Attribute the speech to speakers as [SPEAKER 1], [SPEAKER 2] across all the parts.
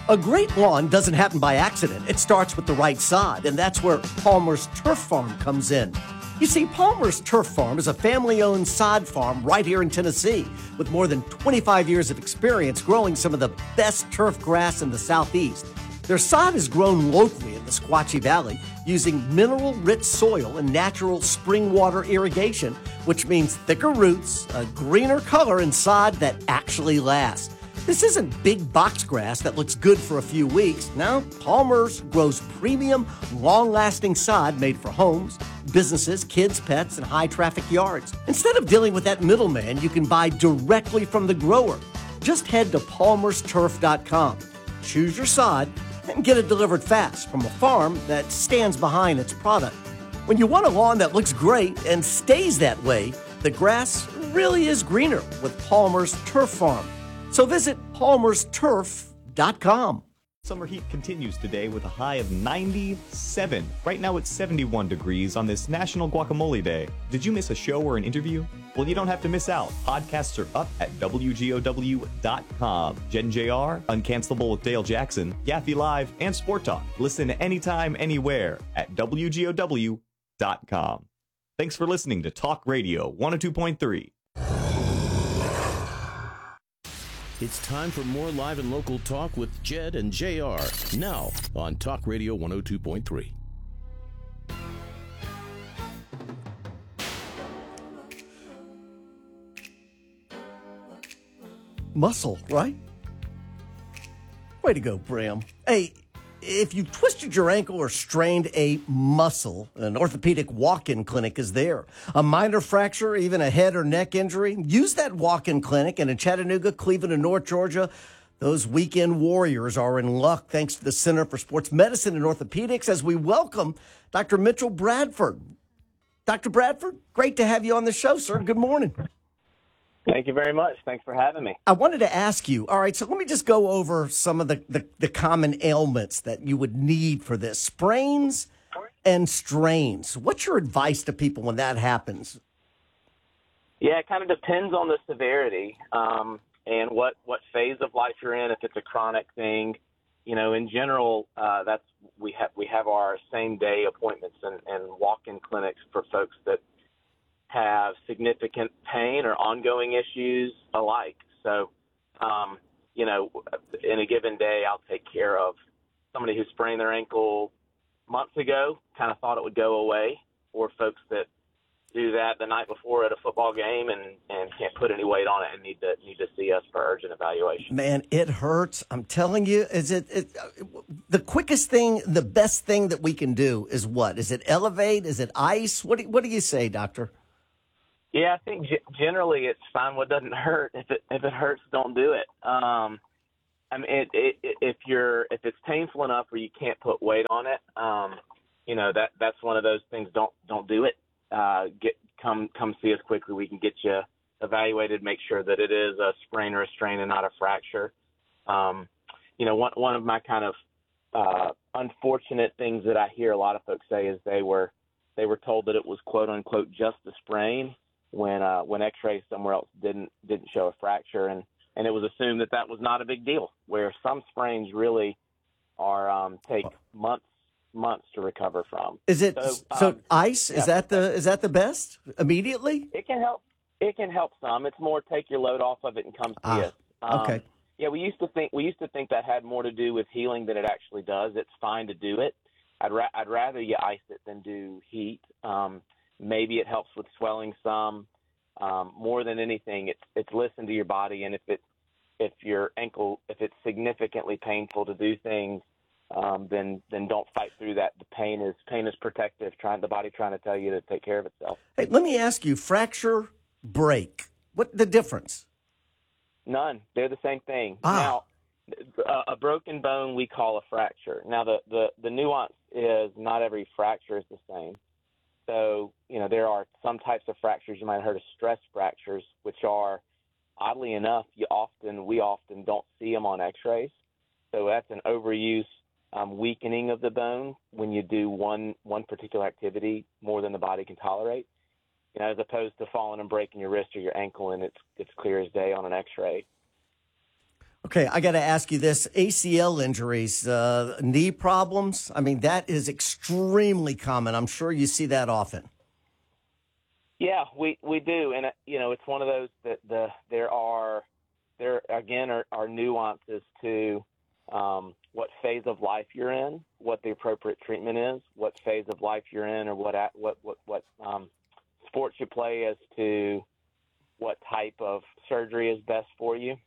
[SPEAKER 1] A great lawn doesn't happen by accident. It starts with the right sod, and that's where Palmer's Turf Farm comes in. You see, Palmer's Turf Farm is a family-owned sod farm right here in Tennessee with more than 25 years of experience growing some of the best turf grass in the Southeast. Their sod is grown locally in the Sequatchie Valley using mineral-rich soil and natural spring water irrigation, which means thicker roots, a greener color, and sod that actually lasts. This isn't big box grass that looks good for a few weeks. No, Palmer's grows premium, long-lasting sod made for homes, businesses, kids, pets, and high-traffic yards. Instead of dealing with that middleman, you can buy directly from the grower. Just head to palmersturf.com, choose your sod, and get it delivered fast from a farm that stands behind its product. When you want a lawn that looks great and stays that way, the grass really is greener with Palmer's Turf Farm. So visit palmersturf.com.
[SPEAKER 2] Summer heat continues today with a high of 97. Right now it's 71 degrees on this National Guacamole Day. Did you miss a show or an interview? Well, you don't have to miss out. Podcasts are up at WGOW.com. Jen JR, Uncancelable with Dale Jackson, Yaffe Live, and Sport Talk. Listen anytime, anywhere at WGOW.com. Thanks for listening to Talk Radio 102.3.
[SPEAKER 3] It's time for more live and local talk with Jed and JR. Now on Talk Radio 102.3.
[SPEAKER 1] Muscle, right? Way to go, Bram. Hey, if you twisted your ankle or strained a muscle, an orthopedic walk-in clinic is there. A minor fracture, even a head or neck injury, use that walk-in clinic. And in Chattanooga, Cleveland, and North Georgia, those weekend warriors are in luck thanks to the Center for Sports Medicine and Orthopedics as we welcome Dr. Mitchell Bradford. Dr. Bradford, great to have you on the show, sir. Good morning.
[SPEAKER 4] Thank you very much. Thanks for having me.
[SPEAKER 1] I wanted to ask you, all right, so let me just go over some of the common ailments that you would need for this. Sprains and strains. What's your advice to people when that happens?
[SPEAKER 4] Yeah, it kind of depends on the severity and what phase of life you're in. If it's a chronic thing, in general, we have our same day appointments and walk-in clinics for folks that have significant pain or ongoing issues alike. So, in a given day, I'll take care of somebody who sprained their ankle months ago, kind of thought it would go away, or folks that do that the night before at a football game and can't put any weight on it and need to see us for urgent evaluation.
[SPEAKER 1] Man, it hurts. I'm telling you, is it the quickest thing, the best thing that we can do is what? Is it elevate? Is it ice? What do you say, doctor?
[SPEAKER 4] Yeah, I think generally it's find what doesn't hurt. If it hurts, don't do it. If it's painful enough where you can't put weight on it, that's one of those things. Don't do it. Come see us quickly. We can get you evaluated, make sure that it is a sprain or a strain and not a fracture. One of my kind of unfortunate things that I hear a lot of folks say is they were told that it was quote unquote just a sprain when X-rays somewhere else didn't show a fracture, and it was assumed that was not a big deal, where some sprains really are take months to recover from.
[SPEAKER 1] Is it so ice? Yeah. Is that the best immediately?
[SPEAKER 4] It can help. It can help some. It's more take your load off of it and come see us.
[SPEAKER 1] Okay.
[SPEAKER 4] Yeah, we used to think that had more to do with healing than it actually does. It's fine to do it. I'd rather you ice it than do heat. Maybe it helps with swelling some. More than anything, it's listen to your body, and if it's significantly painful to do things, then don't fight through that. The pain is protective. The body trying to tell you to take care of itself.
[SPEAKER 1] Hey, let me ask you: fracture, break. What the difference?
[SPEAKER 4] None. They're the same thing. Now, a broken bone we call a fracture. Now, the nuance is not every fracture is the same. So, there are some types of fractures. You might have heard of stress fractures, which are, oddly enough, we often don't see them on X-rays. So that's an overuse weakening of the bone when you do one particular activity more than the body can tolerate, as opposed to falling and breaking your wrist or your ankle and it's clear as day on an X-ray.
[SPEAKER 1] Okay, I got to ask you this. ACL injuries, knee problems, I mean, that is extremely common. I'm sure you see that often.
[SPEAKER 4] Yeah, we do. And, it's one of those that there are nuances to what phase of life you're in, what the appropriate treatment is, what phase of life you're in, or what sports you play as to what type of surgery is best for you.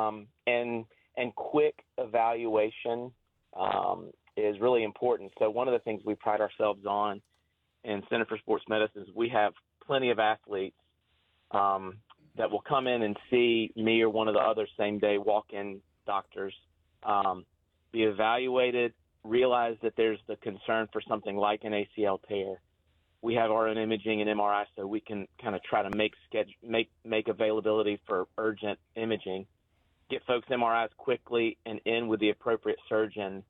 [SPEAKER 4] And quick evaluation is really important. So one of the things we pride ourselves on in Center for Sports Medicine is we have plenty of athletes that will come in and see me or one of the other same-day walk-in doctors, be evaluated, realize that there's the concern for something like an ACL tear. We have our own imaging and MRI, so we can kind of try to make availability for urgent imaging, get folks MRIs quickly and in with the appropriate surgeon.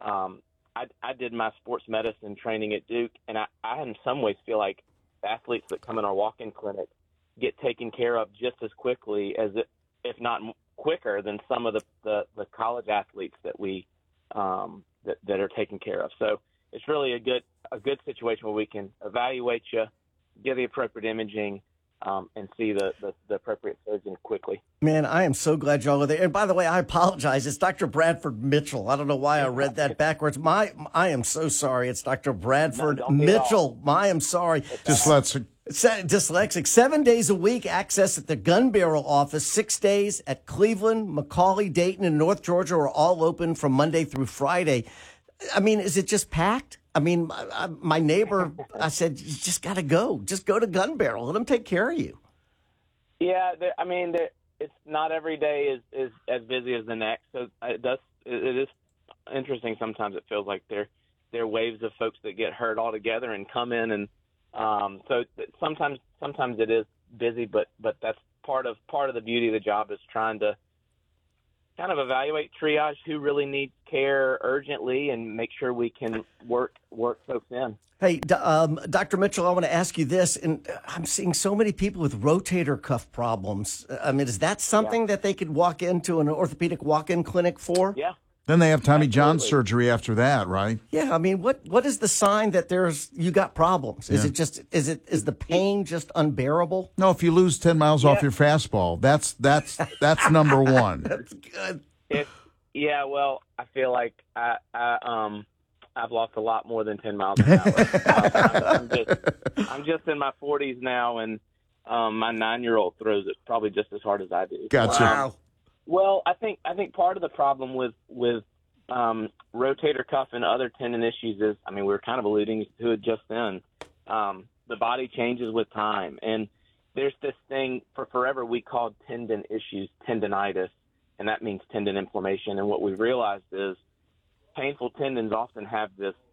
[SPEAKER 4] I did my sports medicine training at Duke, and I in some ways feel like athletes that come in our walk-in clinic get taken care of just as quickly as, if not quicker, than some of the college athletes that we that are taken care of. So it's really a good situation where we can evaluate you, give the appropriate imaging, and see the appropriate surgeon quickly.
[SPEAKER 1] Man, I am so glad y'all are there. And by the way, I apologize. It's Dr. Bradford Mitchell. I don't know why I read that backwards. I am so sorry. It's Dr. Bradford Mitchell. I am sorry. Dyslexic. 7 days a week, access at the Gun Barrel office. 6 days at Cleveland, McCallie, Dayton, and North Georgia are all open from Monday through Friday. I mean, is it just packed? I mean, my neighbor, I said, you just got to go. Just go to Gun Barrel. Let them take care of you.
[SPEAKER 4] Yeah, it's not every day is as busy as the next. So it is interesting. Sometimes it feels like there are waves of folks that get hurt all together and come in, and so sometimes it is busy, but that's part of the beauty of the job is trying to kind of evaluate, triage who really needs care urgently and make sure we can work folks in.
[SPEAKER 1] Hey, Dr. Mitchell, I want to ask you this, and I'm seeing so many people with rotator cuff problems. I mean, is that something that they could walk into an orthopedic walk-in clinic for?
[SPEAKER 4] Yeah.
[SPEAKER 5] Then they have Tommy John surgery after that, right?
[SPEAKER 1] Yeah, I mean, what is the sign that you got problems? Is it just is the pain just unbearable?
[SPEAKER 5] No, if you lose 10 miles off your fastball, that's number one.
[SPEAKER 1] That's good.
[SPEAKER 4] Well, I feel like I've lost a lot more than 10 miles an hour. I'm just in my 40s now, and my 9-year-old throws it probably just as hard as I do.
[SPEAKER 5] Gotcha.
[SPEAKER 1] Wow.
[SPEAKER 4] Well, I think part of the problem with rotator cuff and other tendon issues is, I mean, we were kind of alluding to it just then. The body changes with time, and there's this thing for forever we called tendon issues, tendinitis, and that means tendon inflammation. And what we've realized is painful tendons often have this